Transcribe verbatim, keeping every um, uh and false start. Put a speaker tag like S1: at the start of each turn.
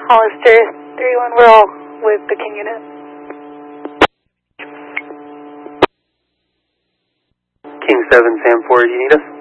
S1: Hollister three one, we're all with the King unit.
S2: King seven, Sam four, do you need us?